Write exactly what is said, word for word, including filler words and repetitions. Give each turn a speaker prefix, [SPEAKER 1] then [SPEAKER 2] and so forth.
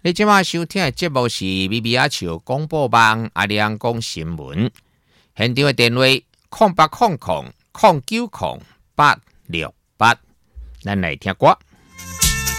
[SPEAKER 1] 你今晚收听的节目是咪咪阿笑广播网阿亮讲新闻，现场的电话空八空空空九空八六八，咱来听歌。